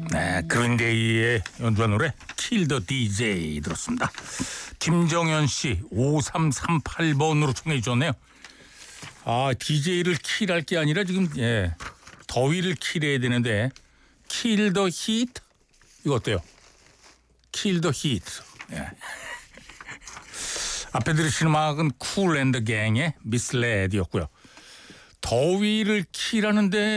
네, 그린데이의 연주한 노래 Kill the DJ 들었습니다. 김정현 씨 5338번으로 청해 주셨네요. 아, DJ를 킬할 게 아니라 지금 더위를 킬해야 되는데 Kill the Heat 이거 어때요? Kill the Heat. 앞에 들으신 음악은 쿨 앤드 갱의 미스레드였고요. 더위를 킬하는데